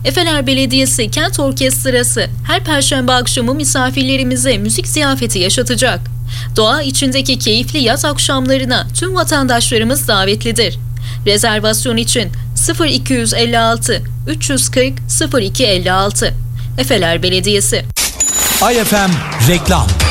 Efeler Belediyesi Kent Orkestrası her perşembe akşamı misafirlerimize müzik ziyafeti yaşatacak. Doğa içindeki keyifli yaz akşamlarına tüm vatandaşlarımız davetlidir. Rezervasyon için 0256 340 0256. Efeler Belediyesi. AYFM reklam.